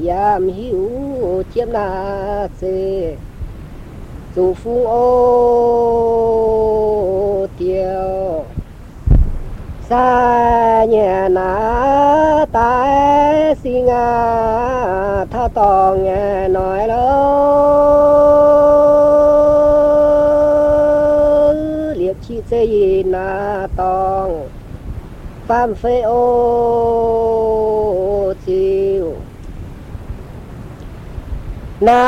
yam hiu chiếm na xê dù phu ô tiêu xa nhà na tai si nga tha to nghe nói lớn liệp chi dê yi na tong pham phê ô chiều na